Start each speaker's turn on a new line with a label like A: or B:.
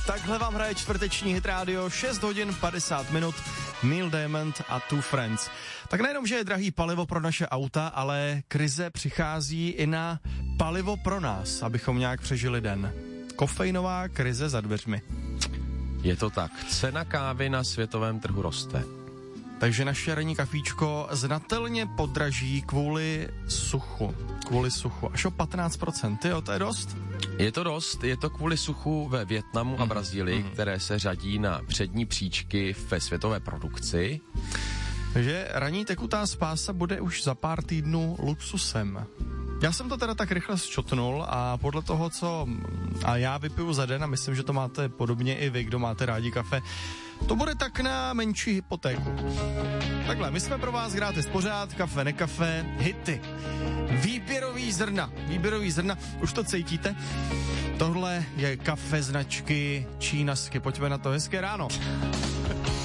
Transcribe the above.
A: Takhle vám hraje čtvrteční Hit Radio, 6 hodin 50 minut, Neil Diamond a Two Friends. Tak nejenom, že je drahý palivo pro naše auta, ale krize přichází i na palivo pro nás, abychom nějak přežili den. Kofeinová krize za dveřmi.
B: Je to tak. Cena kávy na světovém trhu roste.
A: Takže naše ranní kafíčko znatelně podraží kvůli suchu. Až o 15%, jo, to je dost?
B: Je to kvůli suchu ve Vietnamu a Brazílii, které se řadí na přední příčky ve světové produkci.
A: Takže ranní tekutá spása bude už za pár týdnů luxusem. Já jsem to teda tak rychle zčotnul a podle toho, co já vypiju za den, a myslím, že to máte podobně i vy, kdo máte rádi kafe, to bude tak na menší hypotéku. Takhle, my jsme pro vás gratis pořád, kafe, nekafe, hity. Výběrový zrna, už to cítíte? Tohle je kafe značky Čínasky, pojďme na to, hezké ráno.